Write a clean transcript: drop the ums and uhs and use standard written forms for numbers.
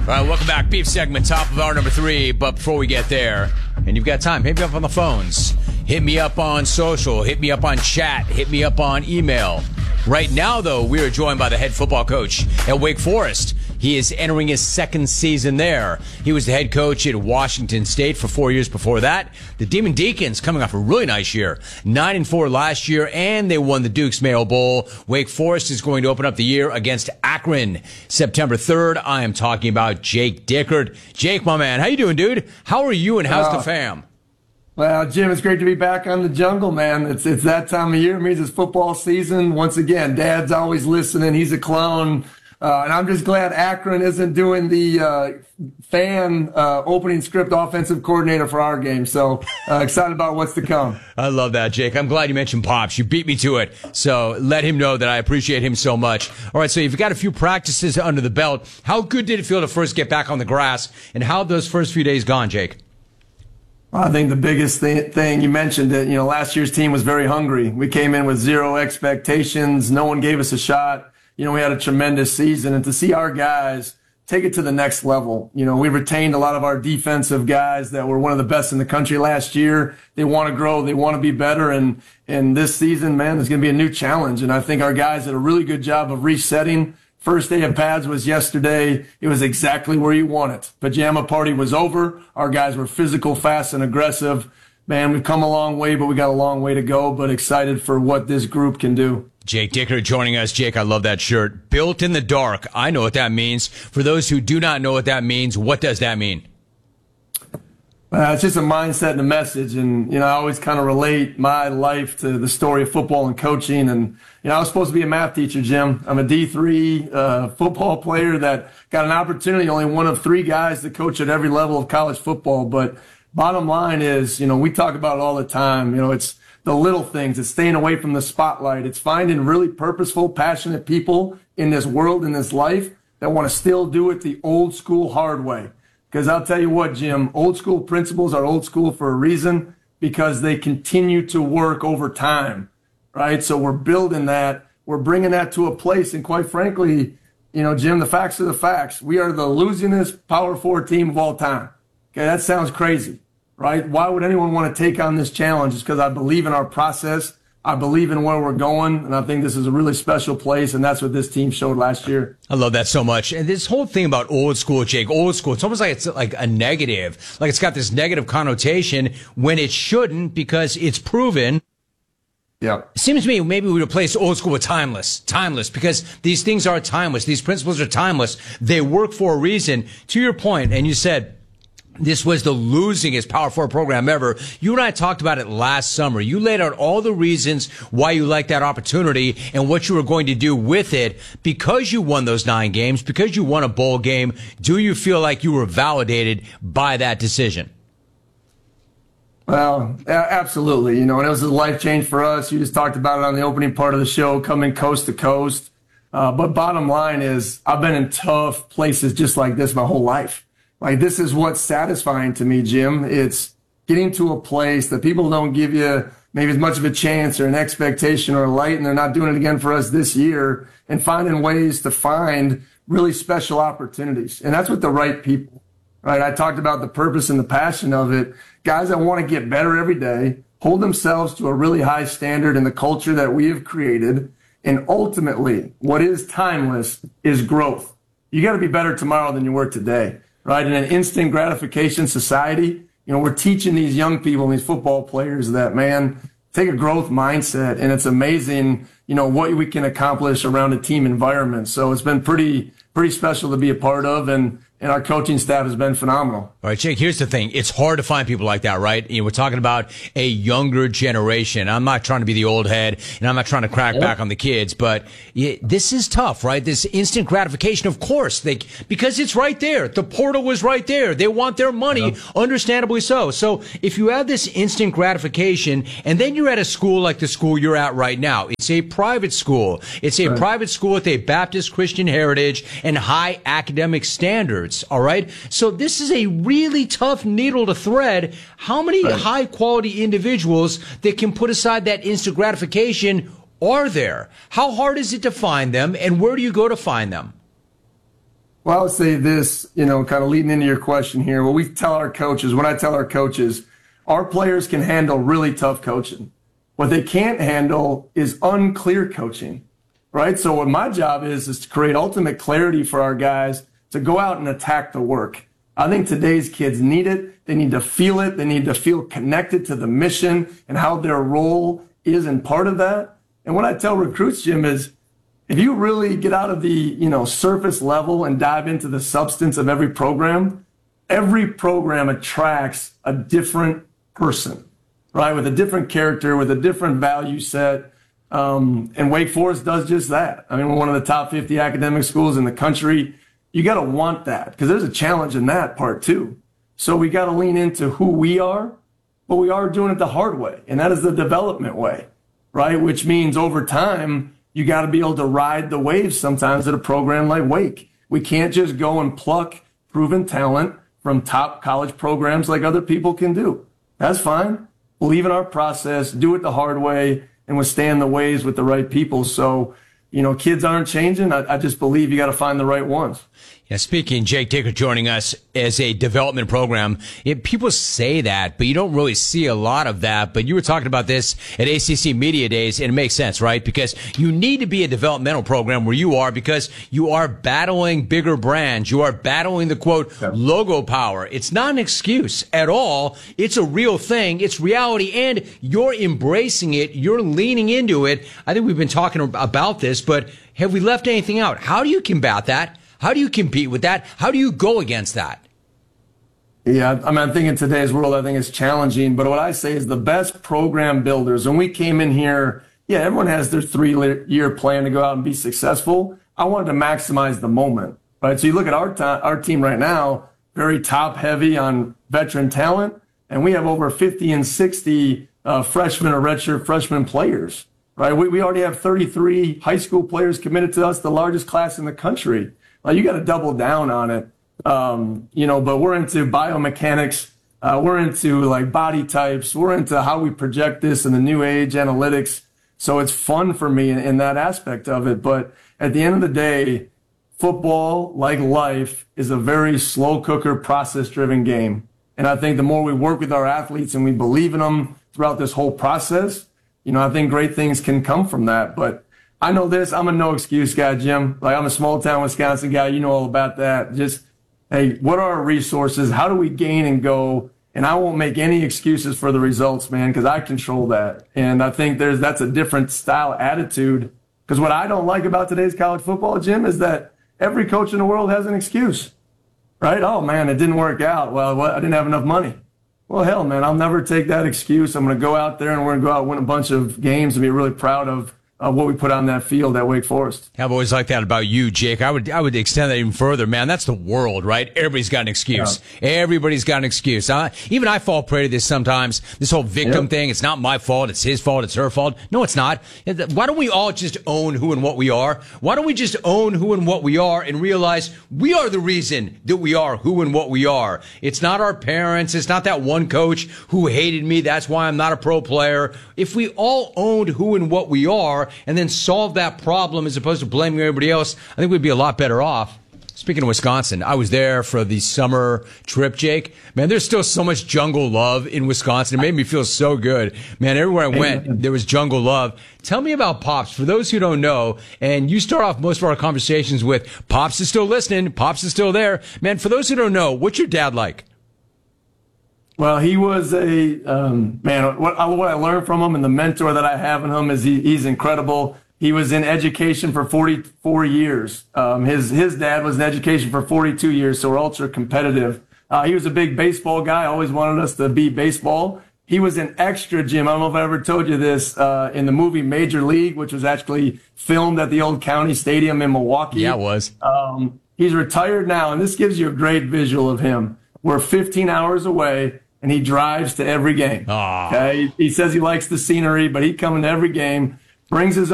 right, welcome back. Beef segment, top of hour number 3. But before we get there, and you've got time, hit me up on the phones. Hit me up on social. Hit me up on chat. Hit me up on email. Right now, though, we are joined by the head football coach at Wake Forest. He is entering his second season there. He was the head coach at Washington State for 4 years before that. The Demon Deacons coming off a really nice year. 9-4 last year, and they won the Duke's Mayo Bowl. Wake Forest is going to open up the year against Akron September 3rd. I am talking about Jake Dickert. Jake, my man, how you doing, dude? How are you, and how's the fam? Well, Jim, it's great to be back on the jungle, man. It's that time of year. It means it's football season. Once again, Dad's always listening. He's a clown. And I'm just glad Akron isn't doing the fan opening script offensive coordinator for our game. So excited about what's to come. I love that, Jake. I'm glad you mentioned Pops. You beat me to it. So let him know that I appreciate him so much. All right, so you've got a few practices under the belt. How good did it feel to first get back on the grass? And how have those first few days gone, Jake? I think the biggest thing you mentioned that, last year's team was very hungry. We came in with zero expectations. No one gave us a shot. We had a tremendous season, and to see our guys take it to the next level. We retained a lot of our defensive guys that were one of the best in the country last year. They want to grow. They want to be better. And this season, man, there's going to be a new challenge. And I think our guys did a really good job of resetting. First day of pads was yesterday. It was exactly where you want it. Pajama party was over. Our guys were physical, fast, and aggressive. Man, we've come a long way, but we got a long way to go, but excited for what this group can do. Jake Dickert joining us. Jake, I love that shirt. Built in the dark. I know what that means. For those who do not know what that means, what does that mean? It's just a mindset and a message. And, I always kind of relate my life to the story of football and coaching. And, I was supposed to be a math teacher, Jim. I'm a D3 football player that got an opportunity, only one of 3 guys to coach at every level of college football. But bottom line is, we talk about it all the time. It's the little things. It's staying away from the spotlight. It's finding really purposeful, passionate people in this world, in this life, that want to still do it the old school hard way. Because I'll tell you what, Jim, old school principles are old school for a reason, because they continue to work over time, right? So we're building that. We're bringing that to a place. And quite frankly, Jim, the facts are the facts. We are the losingest Power 4 team of all time. Okay, that sounds crazy, right? Why would anyone want to take on this challenge? It's because I believe in our process. I believe in where we're going, and I think this is a really special place, and that's what this team showed last year. I love that so much. And this whole thing about old school, Jake, old school, it's almost like it's like a negative. Like it's got this negative connotation when it shouldn't, because it's proven. Yeah. It seems to me maybe we replace old school with timeless. Timeless, because these things are timeless. These principles are timeless. They work for a reason. To your point, and you said, this was the losingest Power 4 program ever. You and I talked about it last summer. You laid out all the reasons why you liked that opportunity and what you were going to do with it. Because you won those 9 games, because you won a bowl game, do you feel like you were validated by that decision? Well, absolutely. And it was a life change for us. You just talked about it on the opening part of the show, coming coast to coast. But bottom line is, I've been in tough places just like this my whole life. Like, this is what's satisfying to me, Jim. It's getting to a place that people don't give you maybe as much of a chance or an expectation or a light, and they're not doing it again for us this year, and finding ways to find really special opportunities. And that's with the right people, right? I talked about the purpose and the passion of it. Guys that want to get better every day, hold themselves to a really high standard in the culture that we have created. And ultimately, what is timeless is growth. You got to be better tomorrow than you were today. Right, in an instant gratification society, we're teaching these young people and these football players that, man, take a growth mindset, and it's amazing, what we can accomplish around a team environment. So it's been pretty special to be a part of, and our coaching staff has been phenomenal. All right, Jake, here's the thing. It's hard to find people like that, right? We're talking about a younger generation. I'm not trying to be the old head, and I'm not trying to crack back on the kids, but this is tough, right? This instant gratification, of course, because it's right there. The portal was right there. They want their money, understandably so. So if you have this instant gratification, and then you're at a school like the school you're at right now, it's a private school. It's a private school with a Baptist Christian heritage and high academic standards. All right. So this is a really tough needle to thread. How many high quality individuals that can put aside that instant gratification are there? How hard is it to find them, and where do you go to find them? Well, I would say this, kind of leading into your question here. What we tell our coaches, when I tell our coaches, our players can handle really tough coaching. What they can't handle is unclear coaching, right? So what my job is to create ultimate clarity for our guys to go out and attack the work. I think today's kids need it. They need to feel it. They need to feel connected to the mission and how their role is in part of that. And what I tell recruits, Jim, is if you really get out of the, surface level and dive into the substance of every program attracts a different person, right? With a different character, with a different value set. And Wake Forest does just that. I mean, we're one of the top 50 academic schools in the country. You got to want that because there's a challenge in that part too. So we got to lean into who we are, but we are doing it the hard way. And that is the development way, right? Which means over time, you got to be able to ride the waves sometimes at a program like Wake. We can't just go and pluck proven talent from top college programs like other people can do. That's fine. Believe in our process, do it the hard way, and withstand the waves with the right people. So, kids aren't changing. I just believe you got to find the right ones. Yeah, speaking, Jake Dickert joining us as a development program. People say that, but you don't really see a lot of that. But you were talking about this at ACC Media Days, and it makes sense, right? Because you need to be a developmental program where you are because you are battling bigger brands. You are battling the, quote, logo power. It's not an excuse at all. It's a real thing. It's reality, and you're embracing it. You're leaning into it. I think we've been talking about this, but have we left anything out? How do you combat that? How do you compete with that? How do you go against that? Yeah, I think in today's world, I think it's challenging. But what I say is the best program builders, when we came in here, everyone has their 3-year plan to go out and be successful. I wanted to maximize the moment, right? So you look at our team right now, very top heavy on veteran talent, and we have over 50 and 60 freshmen or redshirt freshman players, right? We already have 33 high school players committed to us, the largest class in the country. You got to double down on it, but we're into biomechanics. We're into like body types. We're into how we project this in the new age analytics. So it's fun for me in that aspect of it. But at the end of the day, football, like life, is a very slow cooker, process driven game. And I think the more we work with our athletes and we believe in them throughout this whole process, I think great things can come from that. But I know this. I'm a no excuse guy, Jim. I'm a small town Wisconsin guy. You know all about that. Just, hey, what are our resources? How do we gain and go? And I won't make any excuses for the results, man, because I control that. And I think that's a different style attitude. Because what I don't like about today's college football, Jim, is that every coach in the world has an excuse, right? Oh, man, it didn't work out. Well, I didn't have enough money. Well, hell, man, I'll never take that excuse. I'm going to go out there and we're going to go out and win a bunch of games and be really proud of what we put on that field at Wake Forest. I've always liked that about you, Jake. I would extend that even further, man. That's the world, right? Everybody's got an excuse. Yeah. Everybody's got an excuse. Even I fall prey to this sometimes. This whole victim thing. It's not my fault. It's his fault. It's her fault. No, it's not. Why don't we all just own who and what we are? Why don't we just own who and what we are and realize we are the reason that we are who and what we are? It's not our parents. It's not that one coach who hated me. That's why I'm not a pro player. If we all owned who and what we are, and then solve that problem as opposed to blaming everybody else, I think we'd be a lot better off. Speaking of Wisconsin, I was there for the summer trip, Jake. Man, there's still so much jungle love in Wisconsin. It made me feel so good. Man, everywhere I went, there was jungle love. Tell me about Pops, for those who don't know, and you start off most of our conversations with, Pops is still listening, Pops is still there. Man, for those who don't know, what's your dad like? Well, he was what I learned from him and the mentor that I have in him is he's incredible. He was in education for 44 years. His dad was in education for 42 years, so we're ultra competitive. He was a big baseball guy, always wanted us to beat baseball. He was an extra, Jim. I don't know if I ever told you this, in the movie Major League, which was actually filmed at the old county stadium in Milwaukee. Yeah, it was. He's retired now, and this gives you a great visual of him. We're 15 hours away. And he drives to every game. Okay? He says he likes the scenery, but he'd come into every game, brings his